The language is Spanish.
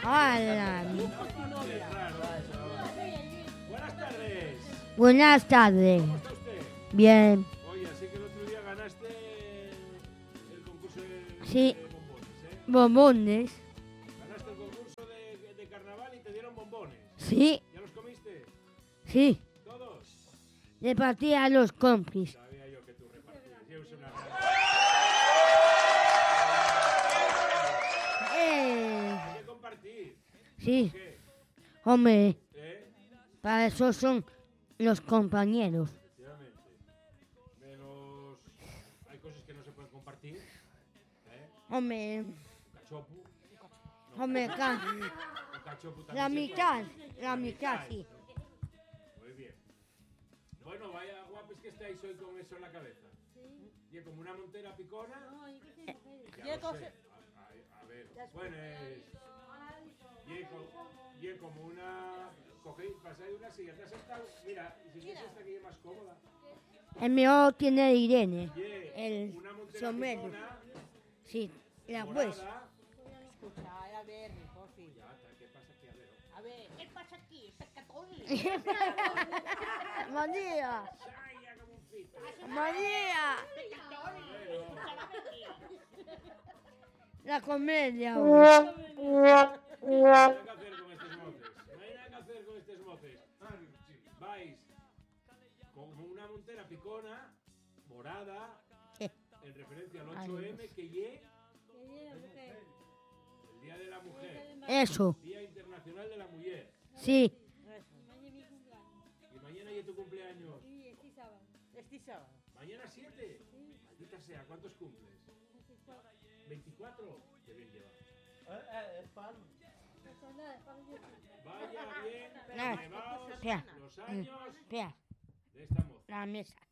Hola. Buenas tardes. Buenas tardes. ¿Cómo está usted? Bien. Oye, así que el otro día ganaste el concurso Sí. de bombones, ¿eh? Bombones. Ganaste el concurso de carnaval y te dieron bombones. Sí. ¿Ya los comiste? Sí. ¿Todos? Repartí a los compis. Sabía yo que tú repartías. Yo soy una Hay que compartir. Sí. ¿Qué? Hombre, ¿Eh? para eso son los compañeros. Efectivamente. Menos... Hay cosas que no se pueden compartir. ¿Eh? Hombre, Un cachopo. hombre, Un cachopo también la se mitad, puede. la mitad sí. Muy bien. Bueno, vaya guapos que estáis hoy con eso en la cabeza. Y es como una montera picona. Ya lo sé. A ver, bueno, y es como una... Cogéis, pasáis una silla, te has sentado... Mira, y si es esta que es más cómoda. El mío tiene Irene, el Una montera sombrero. picona, Sí, la pues. morada. Escucha, a ver, Jofi. Ya, ¿qué pasa aquí? A ver. A ver, ¿qué pasa aquí? Pescatón. María, ¡Saya como un pito! María, Bueno, la comedia. no hay nada que hacer con estos moces. No hay nada que hacer con estos moces. Vais como una montera picona, morada, en referencia al 8M, que ye el Día de la Mujer, Eso, Día Internacional de la Mujer. sí. Y mañana ya tu cumpleaños. Este sábado. ¿Mañana 7? Maldita sea, ¿cuántos cumples? 24. Qué bien lleva. Vaya bien, No. llevaos Espera. los años Espera, de esta moza. la mesa.